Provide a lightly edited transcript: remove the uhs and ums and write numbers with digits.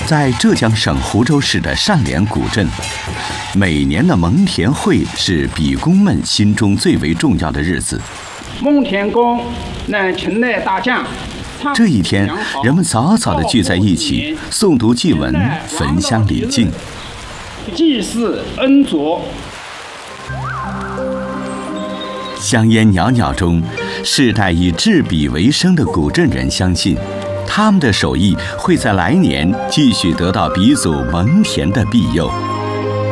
在浙江省湖州市的单连古镇，每年的蒙田会是比公们心中最为重要的日子。 蒙田公乃秦代大将。 这一天，人们早早地聚在一起，诵读祭文，焚香礼敬。 祭祀恩佐。 香烟袅袅中，世代以制笔为生的古镇人相信，他们的手艺会在来年继续得到鼻祖蒙田的庇佑。